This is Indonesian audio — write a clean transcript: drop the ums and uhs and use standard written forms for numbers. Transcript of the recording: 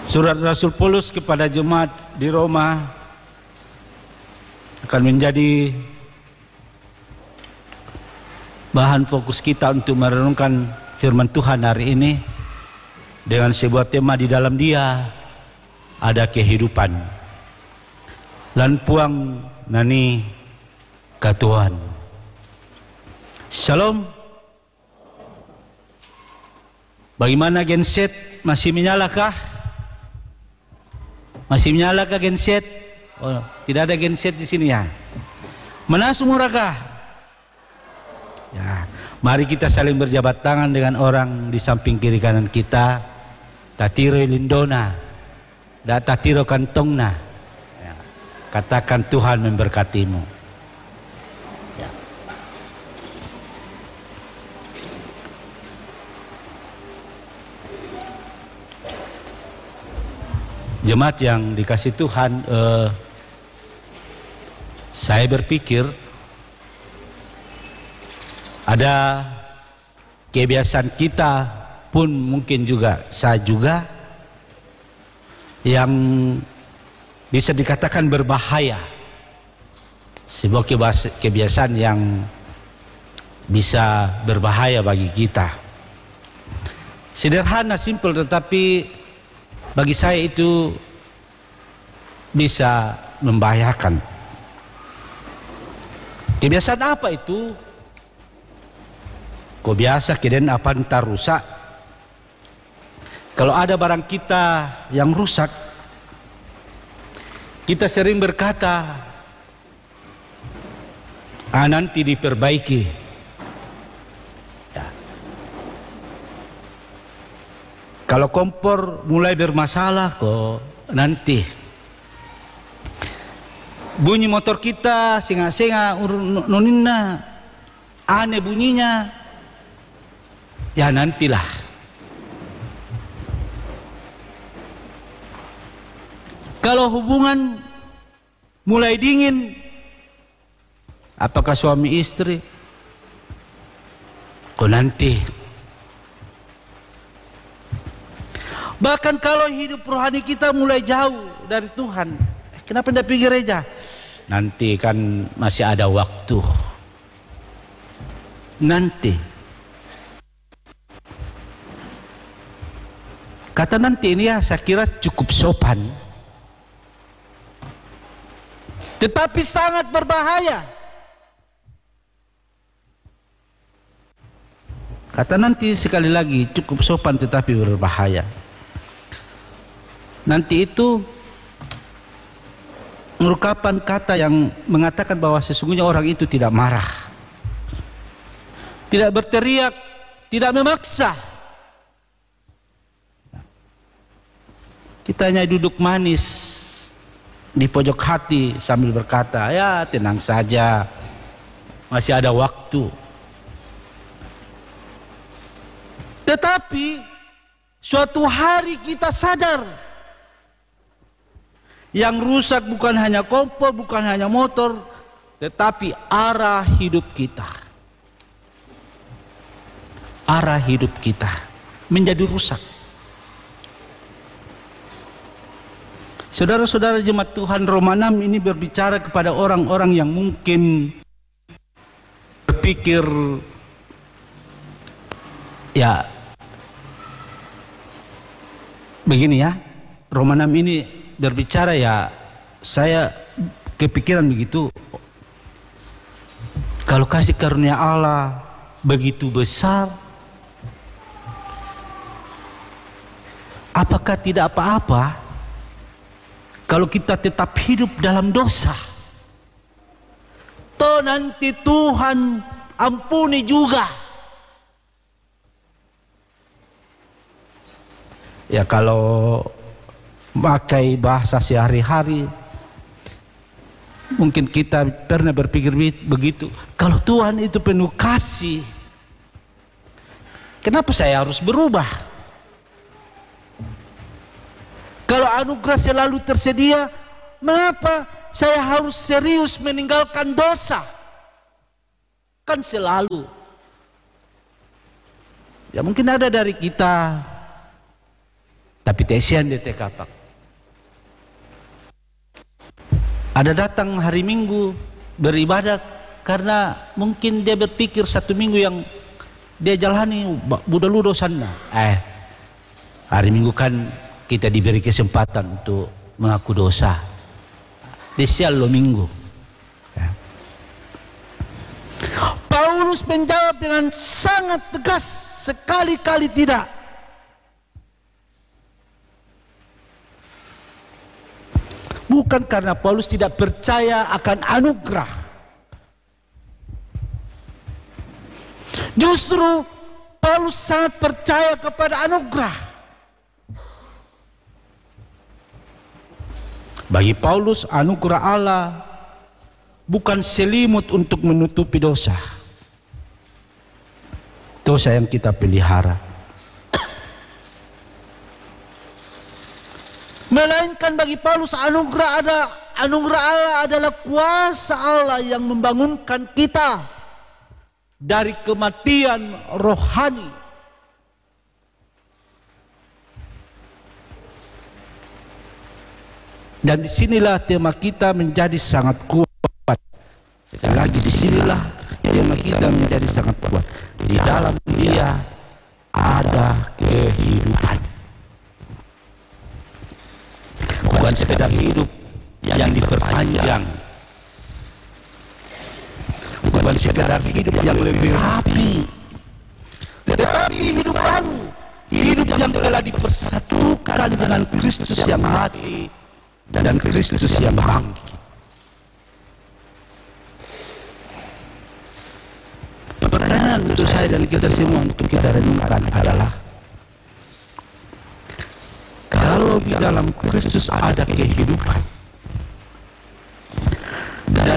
Surat Rasul Paulus kepada jemaat di Roma akan menjadi bahan fokus kita untuk merenungkan firman Tuhan hari ini dengan sebuah tema di dalam Dia ada kehidupan. Lan puang nani katuan. Shalom. Bagaimana genset? Masih menyalakah? Masih menyalakah genset? Oh, tidak ada genset di sini ya. Mana sumurakah? Ya, mari kita saling berjabat tangan dengan orang di samping kiri kanan kita. Tatiro lindona, da tatiro kantongna. Ya, katakan Tuhan memberkatimu. Jemaat yang dikasih Tuhan, saya berpikir ada kebiasaan kita pun mungkin juga saya juga yang bisa dikatakan berbahaya, sebuah kebiasaan yang bisa berbahaya bagi kita. Sederhana, simpel, tetapi bagi saya itu bisa membahayakan. Kebiasaan apa itu? Kok biasa keden apa entar rusak? Kalau ada barang kita yang rusak, kita sering berkata, nanti diperbaiki. Kalau kompor mulai bermasalah kok nanti. Bunyi motor kita singa-singa noninna aneh bunyinya. Ya nantilah. Kalau hubungan mulai dingin, apakah suami istri? Kok nanti. Bahkan kalau hidup rohani kita mulai jauh dari Tuhan, kenapa tidak pergi gereja? Nanti kan masih ada waktu. Nanti. Kata nanti ini ya saya kira cukup sopan. Tetapi sangat berbahaya. Kata nanti sekali lagi cukup sopan tetapi berbahaya. Nanti itu merupakan kata yang mengatakan bahwa sesungguhnya orang itu tidak marah, tidak berteriak, tidak memaksa. Kita hanya duduk manis di pojok hati sambil berkata, ya tenang saja, masih ada waktu. Tetapi suatu hari kita sadar, yang rusak bukan hanya kompor, bukan hanya motor, tetapi arah hidup kita. Arah hidup kita menjadi rusak. Saudara-saudara jemaat Tuhan, Roma 6 ini berbicara kepada orang-orang yang mungkin berpikir, ya begini ya, Roma 6 ini berbicara ya, saya kepikiran begitu. Kalau kasih karunia Allah begitu besar, apakah tidak apa-apa kalau kita tetap hidup dalam dosa? Toh nanti Tuhan ampuni juga. Ya kalau pakai bahasa sehari-hari, mungkin kita pernah berpikir begitu. Kalau Tuhan itu penuh kasih, kenapa saya harus berubah? Kalau anugerah selalu tersedia, mengapa saya harus serius meninggalkan dosa? Kan selalu. Ya mungkin ada dari kita Tapi tesian dia kapak. Ada datang hari Minggu beribadah karena mungkin dia berpikir satu minggu yang dia jalani budak ludo sana. Hari Minggu kan kita diberi kesempatan untuk mengaku dosa. Desial lo Minggu. Ya. Paulus menjawab dengan sangat tegas, sekali-kali tidak. Bukan karena Paulus tidak percaya akan anugerah. Justru Paulus sangat percaya kepada anugerah. Bagi Paulus, anugerah Allah bukan selimut untuk menutupi dosa. Dosa yang kita pelihara. Melainkan bagi Paulus anugerah Allah adalah kuasa Allah yang membangunkan kita dari kematian rohani. Dan disinilah tema kita menjadi sangat kuat. Sekali lagi, disinilah tema kita menjadi sangat kuat. Di dalam Dia ada kehidupan. Bukan sekedar hidup yang diperpanjang, bukan sekedar hidup yang lebih rapi, tetapi hidup baru, hidup yang telah dipersatukan dengan Kristus yang mati dan Kristus yang bangkit. Pertanyaan untuk saya dan kita semua untuk kita renungkan adalah, kalau di dalam Kristus ada kehidupan,